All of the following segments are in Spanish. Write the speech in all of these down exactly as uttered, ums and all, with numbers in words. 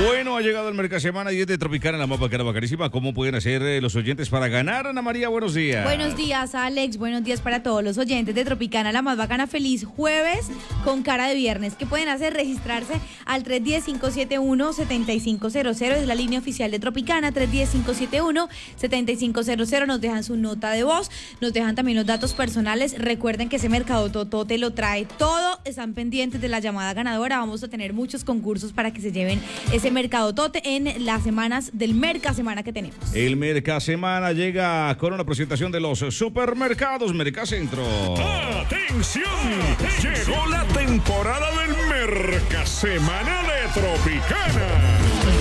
Bueno, ha llegado el Mercasemana y es de Tropicana, la más bacana, bacanísima. ¿Cómo pueden hacer eh, los oyentes para ganar? Ana María, buenos días. Buenos días, Alex. Buenos días para todos los oyentes de Tropicana, la más bacana. Feliz jueves con cara de viernes. ¿Qué pueden hacer? Registrarse al tres uno cero, cinco siete uno, siete cinco cero cero. Es la línea oficial de Tropicana, tres uno cero, cinco siete uno, siete cinco cero cero. Nos dejan su nota de voz, nos dejan también los datos personales. Recuerden que ese mercado Totote lo trae todo. Están pendientes de la llamada ganadora. Vamos a tener muchos concursos para que se lleven ese mercado Tote en las semanas del Mercasemana que tenemos. El Mercasemana llega con una presentación de los supermercados Mercacentro. ¡Atención! Llegó la temporada del Mercasemana de Tropicana.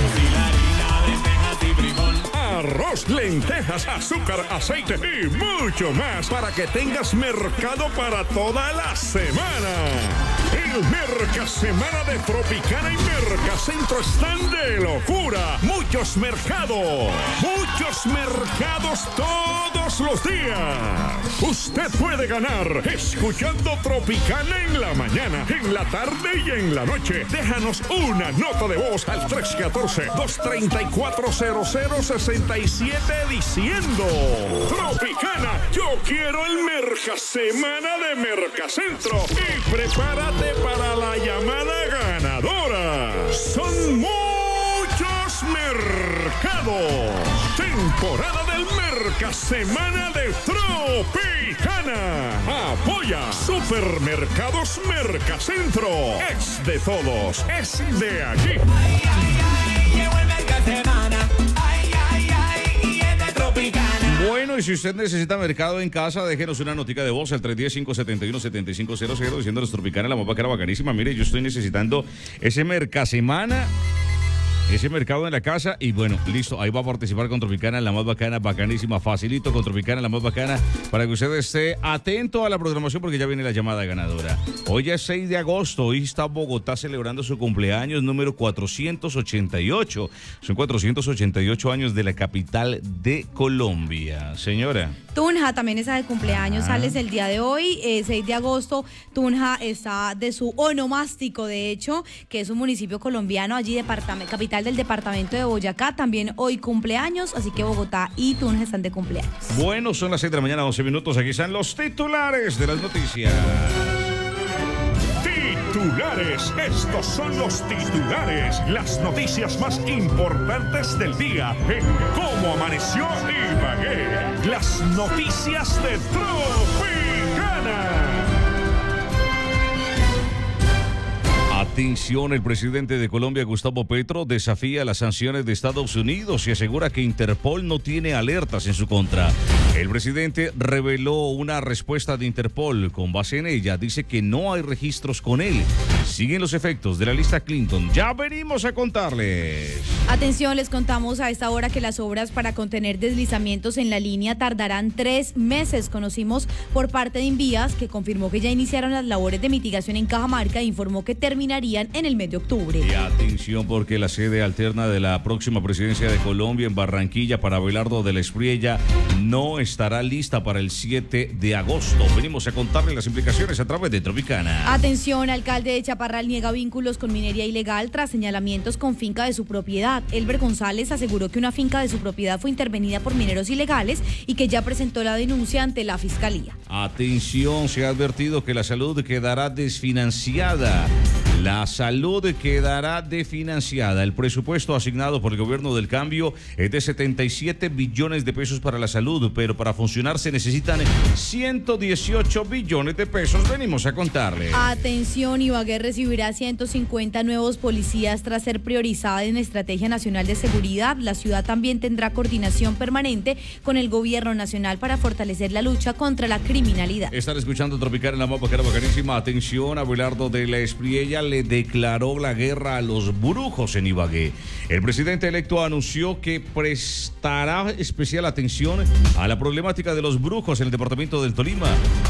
Arroz, lentejas, azúcar, aceite y mucho más para que tengas mercado para toda la semana. El Mercasemana de Tropicana y Mercacentro están de locura. Muchos mercados, muchos mercados todos los días. Usted puede ganar escuchando Tropicana en la mañana, en la tarde y en la noche. Déjanos una nota de voz al tres uno cuatro, dos tres cuatro, cero cero seis siete diciendo: Tropicana, yo quiero el Mercasemana de Mercacentro. Y prepárate para la llamada ganadora. Son muchos mercados. Temporada del Mercasemana de Tropicana. Apoya Supermercados Mercacentro. Es de todos, es de aquí. Ay, ay, ay, llegó el Mercasemana. Ay, ay, ay, y es de Tropicana. Bueno, y si usted necesita mercado en casa, déjenos una notica de voz al tres uno cero, cinco siete uno, siete cinco cero cero diciéndoles Tropicana, la más bacana, bacanísima. Mire, yo estoy necesitando ese Mercasemana, ese mercado en la casa y bueno, listo, ahí va a participar con Tropicana, la más bacana, bacanísima, facilito con Tropicana, la más bacana, para que usted esté atento a la programación porque ya viene la llamada ganadora. Hoy es seis de agosto, hoy está Bogotá celebrando su cumpleaños número cuatrocientos ochenta y ocho. Son cuatrocientos ochenta y ocho años de la capital de Colombia. Señora. Tunja también está de cumpleaños, Ah. sales el día de hoy, eh, seis de agosto. Tunja está de su onomástico, de hecho, que es un municipio colombiano, allí departamento, capital del departamento de Boyacá. También hoy cumpleaños, así que Bogotá y Tunja están de cumpleaños. Bueno, son las seis de la mañana, once minutos. Aquí están los titulares de las noticias. Titulares, estos son los titulares, las noticias más importantes del día en Cómo Amaneció Ibagué. Las noticias de Tropicana. Atención, el presidente de Colombia, Gustavo Petro, desafía las sanciones de Estados Unidos y asegura que Interpol no tiene alertas en su contra. El presidente reveló una respuesta de Interpol. Con base en ella, dice que no hay registros con él. Siguen los efectos de la lista Clinton. Ya venimos a contarles. Atención, les contamos a esta hora que las obras para contener deslizamientos en la línea tardarán tres meses. Conocimos por parte de Invías, que confirmó que ya iniciaron las labores de mitigación en Cajamarca e informó que terminarían en el mes de octubre. Y atención, porque la sede alterna de la próxima presidencia de Colombia en Barranquilla para Abelardo de la Espriella no estará lista para el siete de agosto. Venimos a contarles las implicaciones a través de Tropicana. Atención, alcalde de Chaparral niega vínculos con minería ilegal tras señalamientos con finca de su propiedad. Elber González aseguró que una finca de su propiedad fue intervenida por mineros ilegales y que ya presentó la denuncia ante la fiscalía. Atención, se ha advertido que la salud quedará desfinanciada. La salud quedará desfinanciada. El presupuesto asignado por el gobierno del cambio es de setenta y siete billones de pesos para la salud, pero para funcionar se necesitan ciento dieciocho billones de pesos. Venimos a contarles. Atención, Ibagué recibirá ciento cincuenta nuevos policías tras ser priorizada en la Estrategia Nacional de Seguridad. La ciudad también tendrá coordinación permanente con el gobierno nacional para fortalecer la lucha contra la criminalidad. Están escuchando Tropicana en la más bacana, bacanísima. Atención, Abelardo de la Espriella le declaró la guerra a los brujos en Ibagué. El presidente electo anunció que prestará especial atención a la problemática de los brujos en el departamento del Tolima.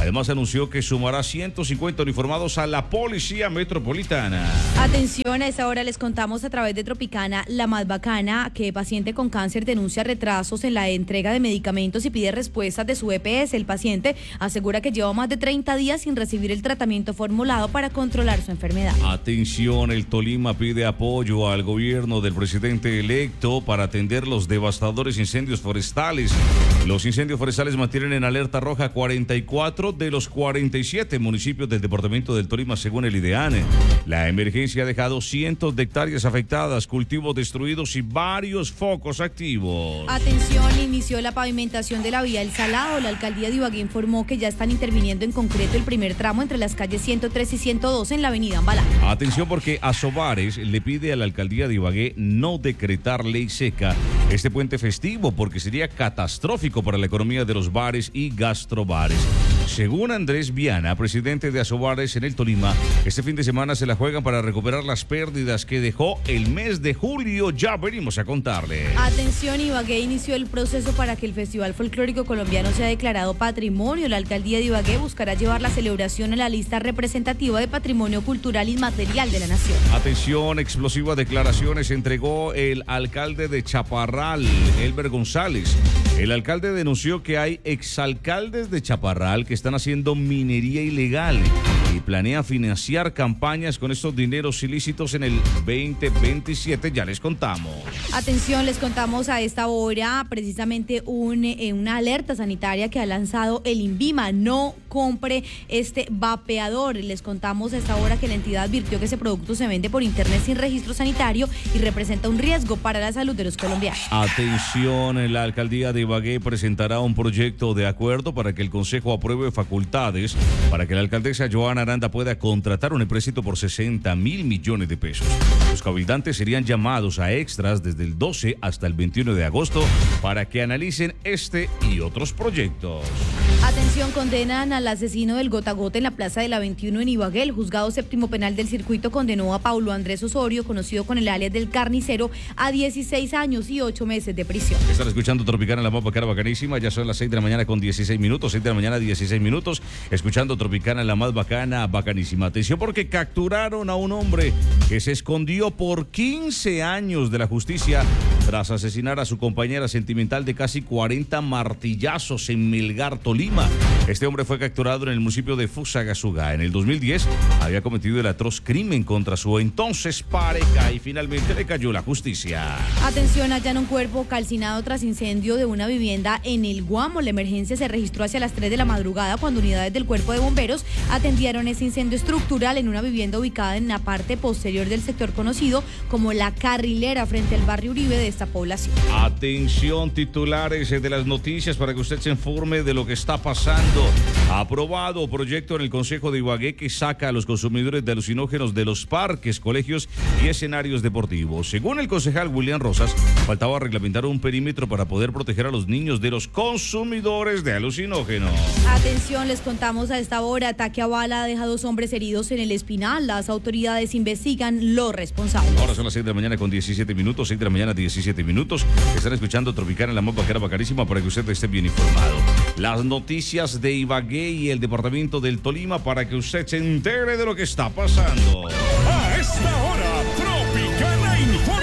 Además anunció que sumará ciento cincuenta uniformados a la Policía Metropolitana. Atención, a esta hora les contamos a través de Tropicana La Más Bacana que paciente con cáncer denuncia retrasos en la entrega de medicamentos y pide respuestas de su E P S. El paciente asegura que lleva más de treinta días sin recibir el tratamiento formulado para controlar su enfermedad. Atención, el Tolima pide apoyo al gobierno del presidente electo para atender los devastadores incendios forestales. Los incendios forestales mantienen en alerta roja cuarenta y cuatro de los cuarenta y siete municipios del departamento del Tolima, según el IDEAN. La emergencia ha dejado cientos de hectáreas afectadas, cultivos destruidos y varios focos activos. Atención, inició la pavimentación de la vía El Salado. La alcaldía de Ibagué informó que ya están interviniendo en concreto el primer tramo entre las calles ciento tres y ciento dos en la avenida Ambalá. Atención, porque Asobares le pide a la alcaldía de Ibagué no decretar ley seca este puente festivo porque sería catastrófico para la economía de los bares y gastrobares. Según Andrés Viana, presidente de Asobares en el Tolima, este fin de semana se la juegan para recuperar las pérdidas que dejó el mes de julio. Ya venimos a contarle. Atención, Ibagué inició el proceso para que el Festival Folclórico Colombiano sea declarado patrimonio. La alcaldía de Ibagué buscará llevar la celebración en la lista representativa de patrimonio cultural inmaterial de la nación. Atención, explosivas declaraciones entregó el alcalde de Chaparral, Elber González. El alcalde denunció que hay exalcaldes de Chaparral que están haciendo minería ilegal y planea financiar campañas con estos dineros ilícitos en el veinte veintisiete. Ya les contamos. Atención, les contamos a esta hora precisamente un, eh, una alerta sanitaria que ha lanzado el INVIMA. No compre este vapeador. Les contamos a esta hora que la entidad advirtió que ese producto se vende por internet sin registro sanitario y representa un riesgo para la salud de los colombianos. Atención, la alcaldía de Ibagué presentará un proyecto de acuerdo para que el Consejo apruebe facultades para que la alcaldesa Joana Aranda pueda contratar un empréstito por sesenta mil millones de pesos. Los cabildantes serían llamados a extras desde el doce hasta el veintiuno de agosto para que analicen este y otros proyectos. Atención, condenan al asesino del Gota Gota en la Plaza de la veintiuno en Ibagué. El juzgado séptimo penal del circuito condenó a Paulo Andrés Osorio, conocido con el alias del Carnicero, a dieciséis años y ocho meses de prisión. Están escuchando Tropicana, la más bacana, bacanísima. Ya son las seis de la mañana con dieciséis minutos, seis de la mañana, dieciséis minutos. Escuchando Tropicana, la más bacana, bacanísima. Atención, porque capturaron a un hombre que se escondió por quince años de la justicia tras asesinar a su compañera sentimental de casi cuarenta martillazos en Melgar, Tolima. Este hombre fue capturado en el municipio de Fusagasugá. En el dos mil diez había cometido el atroz crimen contra su entonces pareja y finalmente le cayó la justicia. Atención, hallan un cuerpo calcinado tras incendio de una vivienda en el Guamo. La emergencia se registró hacia las tres de la madrugada cuando unidades del cuerpo de bomberos atendieron ese incendio estructural en una vivienda ubicada en la parte posterior del sector conocido como La Carrilera, frente al barrio Uribe de esta población. Atención, titulares de las noticias para que usted se informe de lo que está pasando. Aprobado proyecto en el Consejo de Ibagué que saca a los consumidores de alucinógenos de los parques, colegios y escenarios deportivos. Según el concejal William Rosas, faltaba reglamentar un perímetro para poder proteger a los niños de los consumidores de alucinógenos. Atención, les contamos a esta hora, ataque a bala deja dos hombres heridos en el Espinal. Las autoridades investigan los responsables. Ahora son las seis de la mañana con diecisiete minutos, seis de la mañana, diecisiete minutos. Están escuchando Tropicana, la más bacana, bacanísima, para que usted esté bien informado. Las noticias de Ibagué y el departamento del Tolima para que usted se entere de lo que está pasando. A esta hora, Tropicana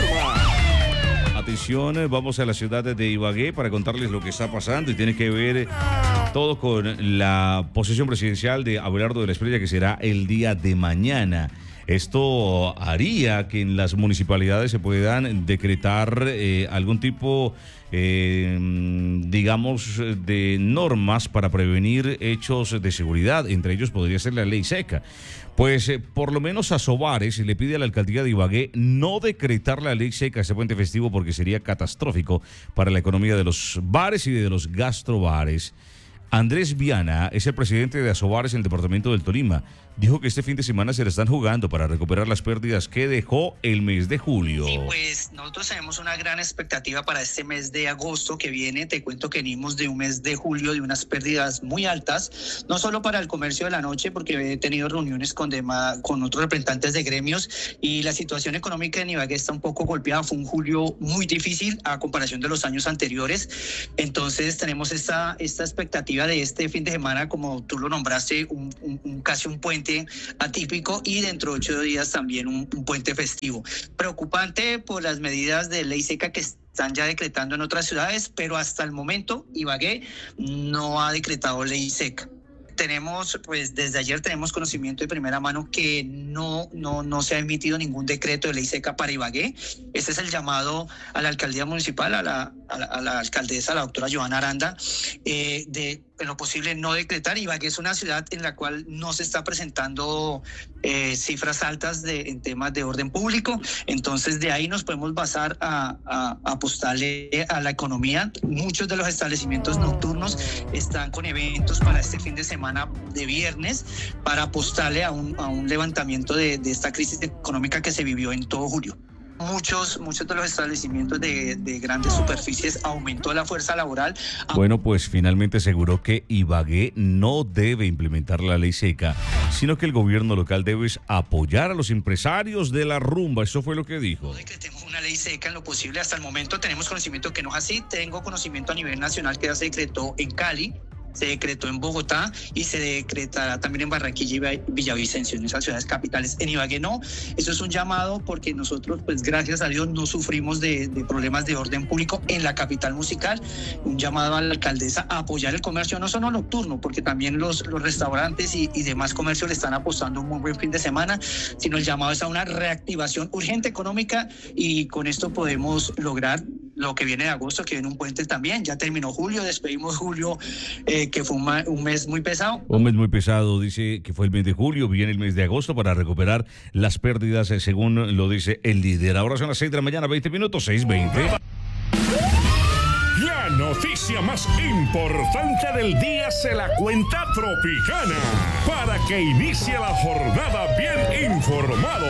informa. Atención, vamos a la ciudad de Ibagué para contarles lo que está pasando y tiene que ver todo con la posesión presidencial de Abelardo de la Espriella, que será el día de mañana. Esto haría que en las municipalidades se puedan decretar eh, algún tipo, eh, digamos, de normas para prevenir hechos de seguridad. Entre ellos podría ser la ley seca. Pues eh, por lo menos a Sobares le pide a la alcaldía de Ibagué no decretar la ley seca ese puente festivo porque sería catastrófico para la economía de los bares y de los gastrobares. Andrés Viana es el presidente de Asobares en el departamento del Tolima. dijo que este fin de semana se la están jugando para recuperar las pérdidas que dejó el mes de julio. Sí, pues nosotros tenemos una gran expectativa para este mes de agosto que viene. Te cuento que venimos de un mes de julio de unas pérdidas muy altas, no solo para el comercio de la noche, porque he tenido reuniones con, dema, con otros representantes de gremios y la situación económica en Ibagué está un poco golpeada. Fue un julio muy difícil a comparación de los años anteriores. Entonces tenemos esta, esta expectativa de este fin de semana, como tú lo nombraste, un, un, un casi un puente atípico y dentro de ocho días también un, un puente festivo. Preocupante por las medidas de ley seca que están ya decretando en otras ciudades, pero hasta el momento Ibagué no ha decretado ley seca. Tenemos, pues desde ayer tenemos conocimiento de primera mano que no, no, no se ha emitido ningún decreto de ley seca para Ibagué. Ese es el llamado a la alcaldía municipal, a la, a la, a la alcaldesa, la doctora Johanna Aranda, eh, de en lo posible no decretar. Ibagué es una ciudad en la cual no se está presentando eh, cifras altas de, en temas de orden público, entonces de ahí nos podemos basar a, a, a apostarle a la economía. Muchos de los establecimientos nocturnos están con eventos para este fin de semana de viernes para apostarle a un, a un levantamiento de, de esta crisis económica que se vivió en todo julio. Muchos, muchos de los establecimientos de, de grandes superficies aumentó la fuerza laboral. Bueno, pues finalmente aseguró que Ibagué no debe implementar la ley seca, sino que el gobierno local debe apoyar a los empresarios de la rumba. Eso fue lo que dijo. No decretemos una ley seca en lo posible. Hasta el momento tenemos conocimiento que no es así. Tengo conocimiento a nivel nacional que ya se decretó en Cali, se decretó en Bogotá y se decretará también en Barranquilla y Villavicencio, en esas ciudades capitales. En Ibagué no. Eso es un llamado porque nosotros, pues gracias a Dios, no sufrimos de, de problemas de orden público en la capital musical. Un llamado a la alcaldesa a apoyar el comercio, no solo nocturno, porque también los, los restaurantes y, y demás comercios le están apostando un muy buen fin de semana, sino el llamado es a una reactivación urgente económica y con esto podemos lograr lo que viene de agosto, que viene un puente también. Ya terminó julio, despedimos julio, eh, que fue un, ma- un mes muy pesado. Un mes muy pesado, dice que fue el mes de julio, viene el mes de agosto para recuperar las pérdidas, eh, según lo dice el líder. Ahora son las seis de la mañana, veinte minutos, seis veinte. La noticia más importante del día se la cuenta Tropicana, para que inicie la jornada bien informado.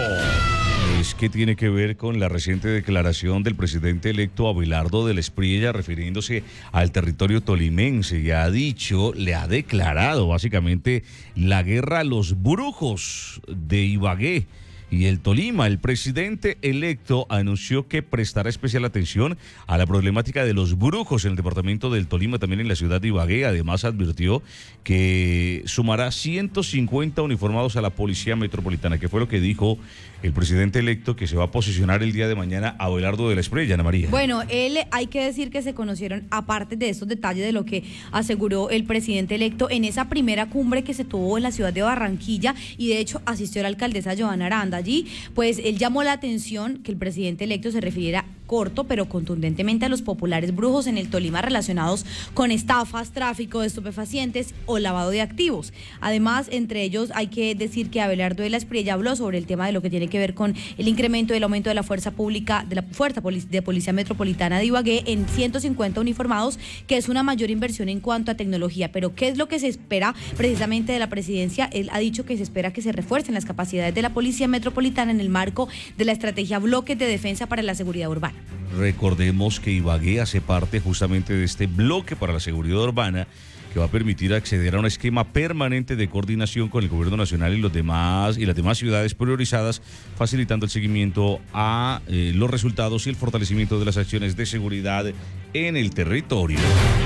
Es que tiene que ver con la reciente declaración del presidente electo Abelardo del Espriella refiriéndose al territorio tolimense. Ya ha dicho, le ha declarado básicamente la guerra a los brujos de Ibagué y el Tolima. El presidente electo anunció que prestará especial atención a la problemática de los brujos en el departamento del Tolima, también en la ciudad de Ibagué. Además advirtió que sumará ciento cincuenta uniformados a la Policía Metropolitana, que fue lo que dijo el presidente electo, que se va a posicionar el día de mañana a Abelardo de la Espriella, Ana María. Bueno, él, hay que decir que se conocieron, aparte de estos detalles de lo que aseguró el presidente electo en esa primera cumbre que se tuvo en la ciudad de Barranquilla, y de hecho asistió la alcaldesa Johanna Aranda allí, pues él llamó la atención que el presidente electo se refiriera corto pero contundentemente a los populares brujos en el Tolima relacionados con estafas, tráfico de estupefacientes o lavado de activos. Además, entre ellos hay que decir que Abelardo de la Espriella habló sobre el tema de lo que tiene que ver con el incremento del aumento de la fuerza pública, de la fuerza de Policía Metropolitana de Ibagué en ciento cincuenta uniformados, que es una mayor inversión en cuanto a tecnología. Pero ¿qué es lo que se espera precisamente de la presidencia? Él ha dicho que se espera que se refuercen las capacidades de la Policía Metropolitana en el marco de la estrategia Bloques de Defensa para la Seguridad Urbana. Recordemos que Ibagué hace parte justamente de este bloque para la seguridad urbana, que va a permitir acceder a un esquema permanente de coordinación con el gobierno nacional y los demás y las demás ciudades priorizadas, facilitando el seguimiento a eh, los resultados y el fortalecimiento de las acciones de seguridad en el territorio.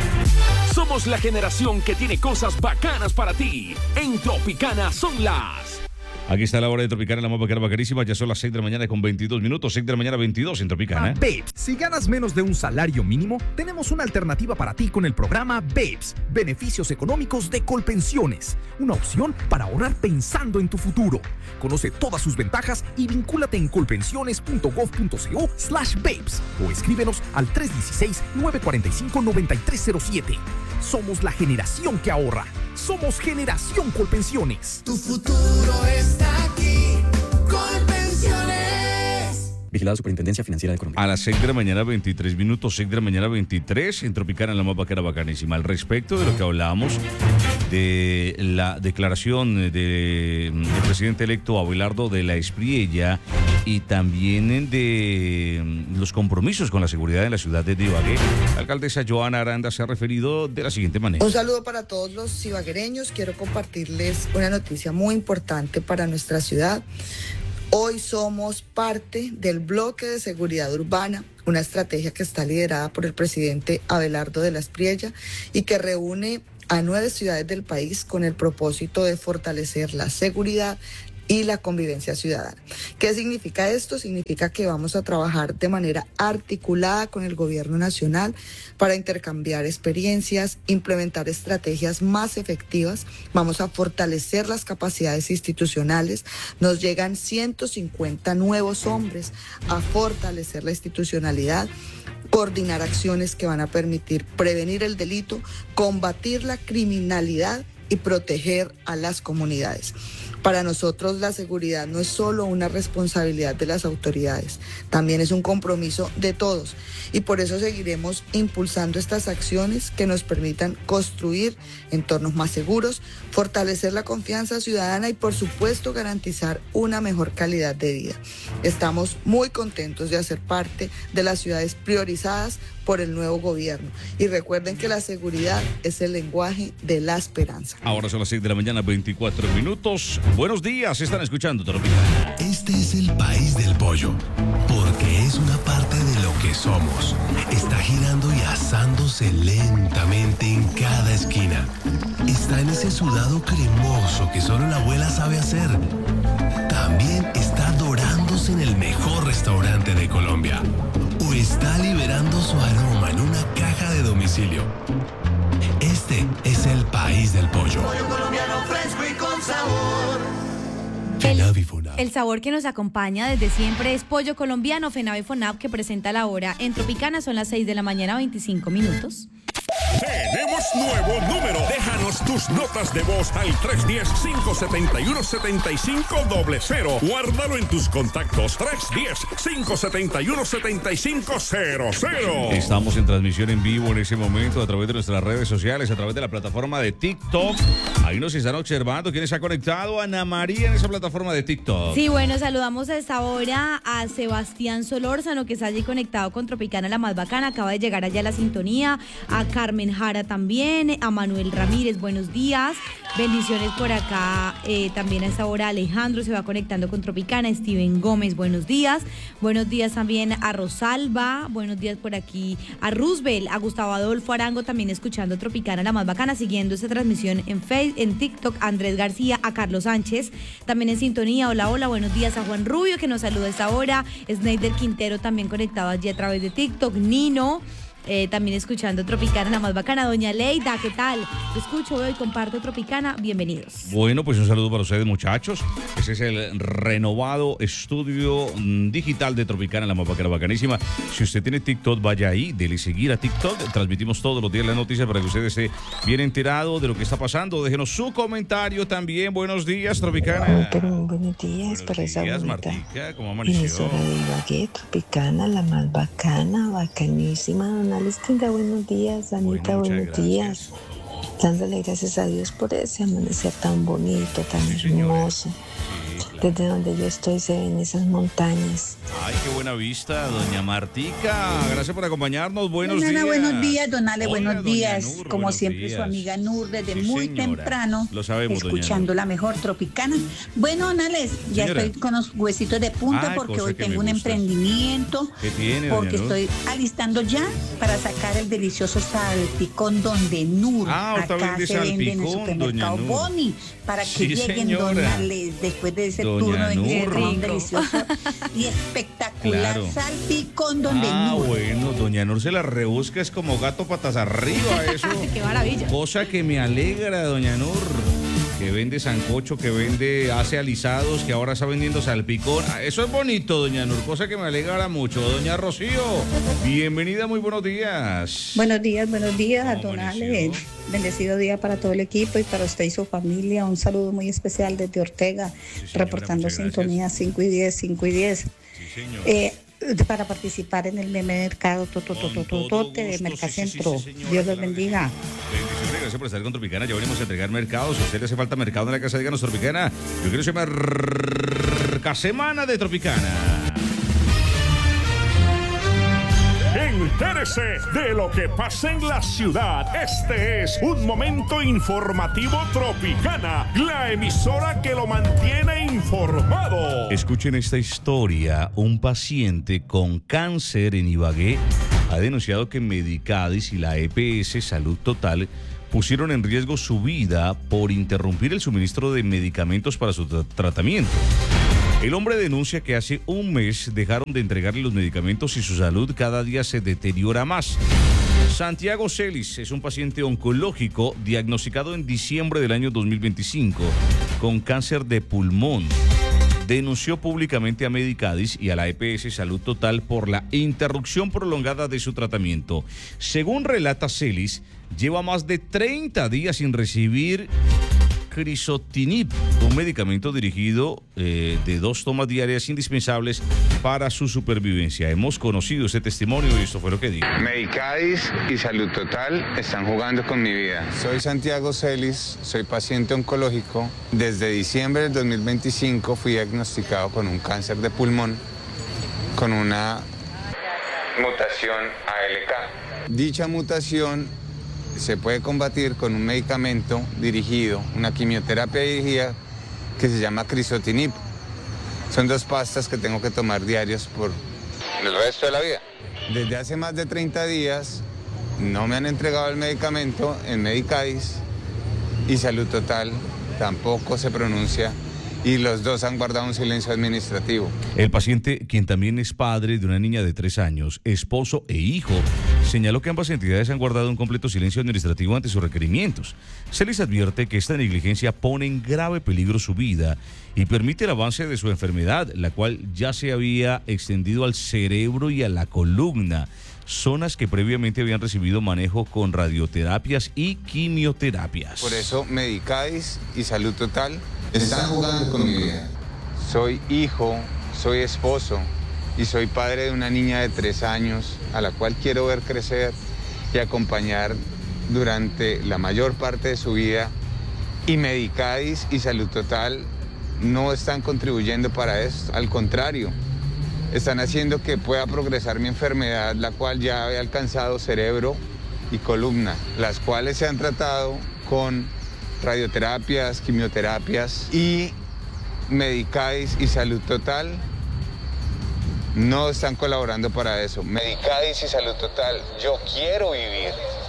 Somos la generación que tiene cosas bacanas para ti. En Tropicana son las... Aquí está la hora de Tropicana, la más bacana, bacanísima. Ya son las seis de la mañana con veintidós minutos. seis de la mañana, veintidós en Tropicana. Ah, Babes, si ganas menos de un salario mínimo, tenemos una alternativa para ti con el programa Babes, Beneficios Económicos de Colpensiones. Una opción para ahorrar pensando en tu futuro. Conoce todas sus ventajas y vincúlate en colpensiones.gov.co slash babes o escríbenos al tres uno seis, nueve cuatro cinco, nueve tres cero siete. Somos la generación que ahorra. Somos Generación Colpensiones. Tu futuro está aquí. Colpensiones. Vigilado Superintendencia Financiera de Colombia. A las seis de la mañana, veintitrés minutos, seis de la mañana, veintitrés, en Tropicana, la más bacana, bacanísima. Al respecto de lo que hablábamos de la declaración del presidente electo Abelardo de la Espriella y también de los compromisos con la seguridad en la ciudad de Ibagué. La alcaldesa Joana Aranda se ha referido de la siguiente manera. Un saludo para todos los ibaguereños. Quiero compartirles una noticia muy importante para nuestra ciudad. Hoy somos parte del bloque de seguridad urbana, una estrategia que está liderada por el presidente Abelardo de la Espriella y que reúne a nueve ciudades del país con el propósito de fortalecer la seguridad y la convivencia ciudadana. ¿Qué significa esto? Significa que vamos a trabajar de manera articulada con el gobierno nacional para intercambiar experiencias, implementar estrategias más efectivas, vamos a fortalecer las capacidades institucionales, nos llegan ciento cincuenta nuevos hombres a fortalecer la institucionalidad, coordinar acciones que van a permitir prevenir el delito, combatir la criminalidad y proteger a las comunidades. Para nosotros la seguridad no es solo una responsabilidad de las autoridades, también es un compromiso de todos y por eso seguiremos impulsando estas acciones que nos permitan construir entornos más seguros, fortalecer la confianza ciudadana y por supuesto garantizar una mejor calidad de vida. Estamos muy contentos de hacer parte de las ciudades priorizadas por el nuevo gobierno. Y recuerden que la seguridad es el lenguaje de la esperanza. Ahora son las seis de la mañana, veinticuatro minutos. Buenos días, están escuchando Tropicana. Este es el país del pollo, porque es una parte de lo que somos. Está girando y asándose lentamente en cada esquina. Está en ese sudado cremoso que solo la abuela sabe hacer. También está dorándose en el mejor restaurante de Colombia. O está liberando su aroma en una caja de domicilio. Este es el país del pollo. Pollo colombiano fresco y con sabor. El, el sabor que nos acompaña desde siempre es Pollo Colombiano. FENAVE FONAP, que presenta la hora en Tropicana, son las seis de la mañana, veinticinco minutos. Tenemos nuevo número. Déjanos tus notas de voz al tres uno cero, cinco siete uno, siete cinco cero cero. Guárdalo en tus contactos. tres uno cero, cinco siete uno, siete cinco cero cero. Estamos en transmisión en vivo en ese momento a través de nuestras redes sociales, a través de la plataforma de TikTok. Ahí nos están observando. ¿Quién se ha conectado? Ana María en esa plataforma de TikTok. Sí, bueno, saludamos a esta hora a Sebastián Solórzano, que está allí conectado con Tropicana, la más bacana. Acaba de llegar allá a la sintonía. A Carmen Jara también, a Manuel Ramírez, buenos días, bendiciones por acá, eh, también a esta hora Alejandro se va conectando con Tropicana, Steven Gómez, buenos días, buenos días también a Rosalba, buenos días por aquí a Roosevelt, a Gustavo Adolfo Arango también escuchando Tropicana, la más bacana, siguiendo esta transmisión en Facebook, en TikTok, Andrés García, a Carlos Sánchez, también en sintonía, hola, hola, buenos días a Juan Rubio que nos saluda a esta hora, Sneider Quintero también conectado allí a través de TikTok, Nino, Eh, también escuchando Tropicana, la más bacana. Doña Leida, ¿qué tal? Te escucho, veo y comparto Tropicana. Bienvenidos. Bueno, pues un saludo para ustedes, muchachos. Ese es el renovado estudio digital de Tropicana, la más bacana, bacanísima. Si usted tiene TikTok, vaya ahí, dele seguir a TikTok. Transmitimos todos los días las noticias para que usted esté bien enterado de lo que está pasando. Déjenos su comentario también. Buenos días, Tropicana. Pero buenos días buenos para esa días, bonita Martica, ¿cómo amaneció? emisora de Ibagué, Tropicana, la más bacana, bacanísima. Listinda, buenos días, Anita, Bueno, buenos gracias. días. Dándole gracias a Dios por ese amanecer tan bonito, tan Sí, señora. hermoso. Sí, claro. Desde donde yo estoy se ven esas montañas. Ay, qué buena vista, doña Martica. Gracias por acompañarnos. Buenos Don Ale, días. buenos días, don Ale, Hola, buenos doña días. Nur, Como buenos siempre, días. su amiga Nur, desde Sí, muy señora. temprano, Lo sabemos, doña escuchando Nur. la mejor Tropicana. Bueno, don Ale, ya Señora. estoy con los huesitos de punta Ay, porque cosa hoy que tengo me un gusta. emprendimiento. ¿Qué tiene, doña Porque Nur? estoy alistando ya para sacar el delicioso salpicón Donde Nur. Ah, ahorita Acá vende se vende en el salpicón, supermercado doña Nur. Boni, para que Sí, lleguen, señora. don Ale, después de ese Doña turno de Nur. chicharrón Qué rico. delicioso y espectacular Claro. salpicón Donde Ah, Nur. bueno, doña Nur se la rebusca, es como gato patas arriba, eso. Qué maravilla. Cosa que me alegra, doña Nur. Que vende sancocho, que vende, hace alisados, que ahora está vendiendo salpicón. Ah, eso es bonito, doña Nur, cosa que me alegra mucho. Doña Rocío, bienvenida, muy buenos días. Buenos días, buenos días, ¿Cómo don amaneció? Ale. Bendecido día para todo el equipo y para usted y su familia. Un saludo muy especial desde Ortega, Sí, señora, reportando muchas gracias. sintonía cinco y diez, cinco y diez. Sí, señor. Eh, para participar en el meme mercado Con todo tototototote de gusto, sí, sí, Mercacentro. sí, señora, Dios los claro que bendiga. sí. Bendiciones gracias por estar con Tropicana. Ya venimos a entregar mercados. Si a usted le hace falta mercado en la casa, díganos Tropicana. Yo quiero ser Mercasemana de Tropicana. Entérese de lo que pasa en la ciudad. Este es un momento informativo Tropicana, la emisora que lo mantiene informado. Escuchen esta historia. Un paciente con cáncer en Ibagué ha denunciado que Medicadis y la E P S Salud Total pusieron en riesgo su vida por interrumpir el suministro de medicamentos para su tra- tratamiento. El hombre denuncia que hace un mes dejaron de entregarle los medicamentos y su salud cada día se deteriora más. Santiago Celis es un paciente oncológico diagnosticado en diciembre del año dos mil veinticinco con cáncer de pulmón. Denunció públicamente a Medicadis y a la E P S Salud Total por la interrupción prolongada de su tratamiento. Según relata Celis, lleva más de treinta días sin recibir Crisotinib, un medicamento dirigido eh, de dos tomas diarias indispensables para su supervivencia. Hemos conocido ese testimonio y esto fue lo que dijo. Medicadis y Salud Total están jugando con mi vida. Soy Santiago Celis, soy paciente oncológico. Desde diciembre del dos mil veinticinco fui diagnosticado con un cáncer de pulmón con una mutación A L K. Dicha mutación se puede combatir con un medicamento dirigido, una quimioterapia dirigida que se llama Crisotinib. Son dos pastas que tengo que tomar diarios por el resto de la vida. Desde hace más de treinta días no me han entregado el medicamento en Medicadis y Salud Total tampoco se pronuncia y los dos han guardado un silencio administrativo. El paciente, quien también es padre de una niña de tres años, esposo e hijo, señaló que ambas entidades han guardado un completo silencio administrativo ante sus requerimientos. Se les advierte que esta negligencia pone en grave peligro su vida y permite el avance de su enfermedad, la cual ya se había extendido al cerebro y a la columna, zonas que previamente habían recibido manejo con radioterapias y quimioterapias. Por eso Medicadis y Salud Total están jugando con mi vida. Soy hijo, soy esposo y soy padre de una niña de tres años a la cual quiero ver crecer y acompañar durante la mayor parte de su vida. Y Medicadis y Salud Total no están contribuyendo para esto, al contrario, están haciendo que pueda progresar mi enfermedad, la cual ya había alcanzado cerebro y columna, las cuales se han tratado con radioterapias, quimioterapias y Medicadis y Salud Total no están colaborando para eso. Medicadis y Salud Total, yo quiero vivir.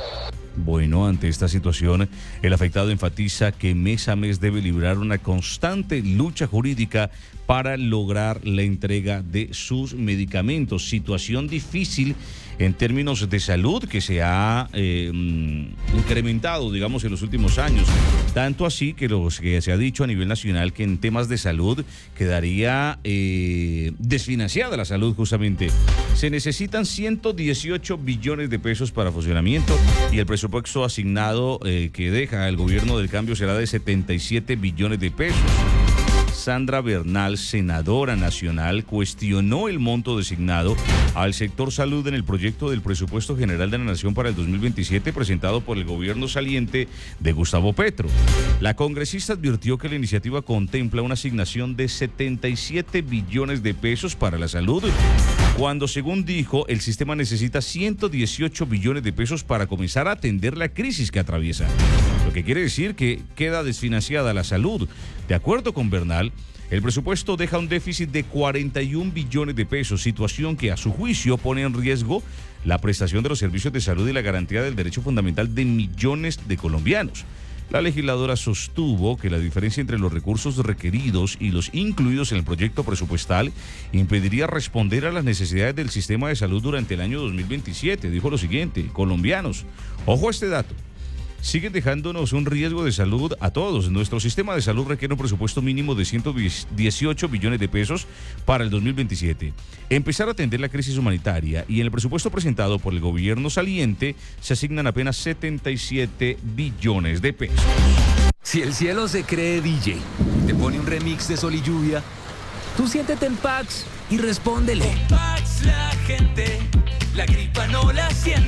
Bueno, ante esta situación, el afectado enfatiza que mes a mes debe librar una constante lucha jurídica para lograr la entrega de sus medicamentos. Situación difícil en términos de salud que se ha eh, incrementado, digamos, en los últimos años. Tanto así que, los, que se ha dicho a nivel nacional que en temas de salud quedaría eh, desfinanciada la salud justamente. Se necesitan ciento dieciocho billones de pesos para funcionamiento y el presupuesto asignado eh, que deja el gobierno del cambio será de setenta y siete billones de pesos. Sandra Bernal, senadora nacional, cuestionó el monto designado al sector salud en el proyecto del presupuesto general de la Nación para el dos mil veintisiete presentado por el gobierno saliente de Gustavo Petro. La congresista advirtió que la iniciativa contempla una asignación de setenta y siete billones de pesos para la salud, cuando, según dijo, el sistema necesita ciento dieciocho billones de pesos para comenzar a atender la crisis que atraviesa. Lo que quiere decir que queda desfinanciada la salud. De acuerdo con Bernal, el presupuesto deja un déficit de cuarenta y un billones de pesos, situación que a su juicio pone en riesgo la prestación de los servicios de salud y la garantía del derecho fundamental de millones de colombianos. La legisladora sostuvo que la diferencia entre los recursos requeridos y los incluidos en el proyecto presupuestal impediría responder a las necesidades del sistema de salud durante el año dos mil veintisiete. Dijo lo siguiente: colombianos, ojo a este dato, siguen dejándonos un riesgo de salud a todos. Nuestro sistema de salud requiere un presupuesto mínimo de ciento dieciocho billones de pesos para el dos mil veintisiete. Empezar a atender la crisis humanitaria y en el presupuesto presentado por el gobierno saliente se asignan apenas setenta y siete billones de pesos. Si el cielo se cree D J, te pone un remix de Sol y Lluvia, tú siéntete en Pax y respóndele. Con Pax la gente, la gripa no la siente.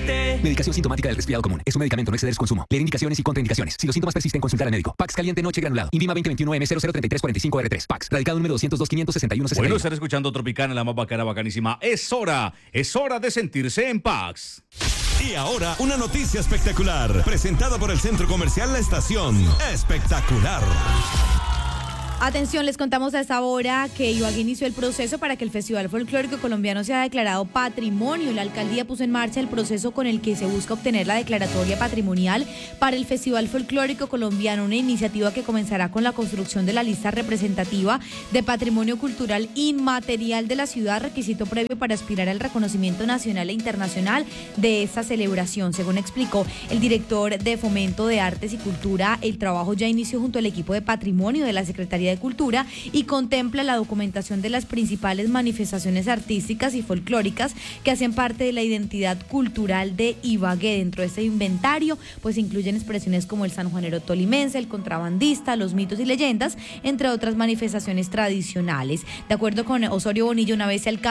Medicación sintomática del resfriado común. Es un medicamento, no exceder su consumo. Leer indicaciones y contraindicaciones. Si los síntomas persisten, consultar al médico. Pax caliente noche granulado. Invima veinte veintiuno M cero cero treinta y tres cuarenta y cinco R tres. Pax. Radicado número doscientos dos quinientos sesenta y uno sesenta y uno. Bueno, estar escuchando Tropicana, la más bacana, bacanísima. Es hora, es hora de sentirse en Pax. Y ahora, una noticia espectacular, presentada por el Centro Comercial La Estación. Espectacular. Atención, les contamos a esta hora que Ibagué inició el proceso para que el Festival Folclórico Colombiano sea declarado patrimonio. La alcaldía puso en marcha el proceso con el que se busca obtener la declaratoria patrimonial para el Festival Folclórico Colombiano, una iniciativa que comenzará con la construcción de la lista representativa de patrimonio cultural inmaterial de la ciudad, requisito previo para aspirar al reconocimiento nacional e internacional de esta celebración. Según explicó el director de Fomento de Artes y Cultura, el trabajo ya inició junto al equipo de patrimonio de la Secretaría de Cultura y contempla la documentación de las principales manifestaciones artísticas y folclóricas que hacen parte de la identidad cultural de Ibagué. Dentro de este inventario pues incluyen expresiones como el sanjuanero tolimense, el contrabandista, los mitos y leyendas, entre otras manifestaciones tradicionales. De acuerdo con Osorio Bonilla, una vez se alcanza